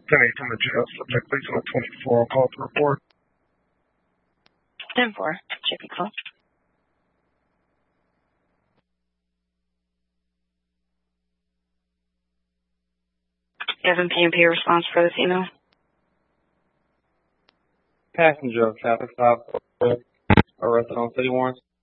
10-8 from the jail. Subject please on 24. I'll call to report. 10-4. Should be close. Devin PMP response for this email. Passenger of traffic stop arrested on city warrants.